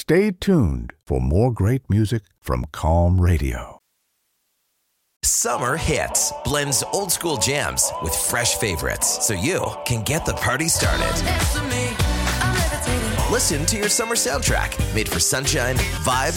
Stay tuned for more great music from Calm Radio. Summer Hits blends old school jams with fresh favorites so you can get the party started. Listen to your summer soundtrack made for sunshine, vibes,